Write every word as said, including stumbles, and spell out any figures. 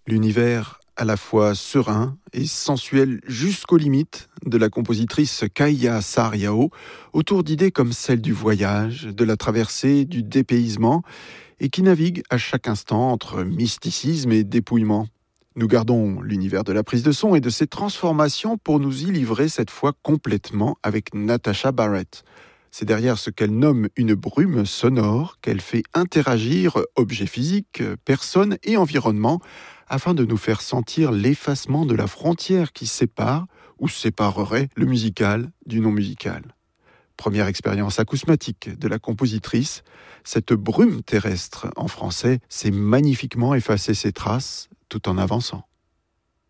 L'univers à la fois serein et sensuel jusqu'aux limites de la compositrice Kaija Saariaho, autour d'idées comme celle du voyage, de la traversée, du dépaysement, et qui navigue à chaque instant entre mysticisme et dépouillement. Nous gardons l'univers de la prise de son et de ses transformations pour nous y livrer cette fois complètement avec Natasha Barrett. C'est derrière ce qu'elle nomme une brume sonore qu'elle fait interagir objets physiques, personnes et environnement afin de nous faire sentir l'effacement de la frontière qui sépare ou séparerait le musical du non musical. Première expérience acousmatique de la compositrice, cette brume terrestre en français sait magnifiquement effacer ses traces tout en avançant.